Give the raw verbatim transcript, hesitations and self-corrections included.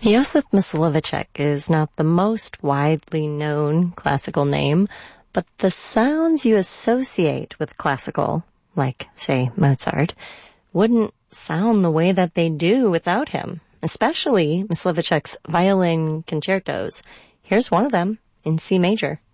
Joseph Myslovichek is not the most widely known classical name, but the sounds you associate with classical, like, say, Mozart, wouldn't sound the way that they do without him, especially Myslovichek's violin concertos. Here's one of them in C major.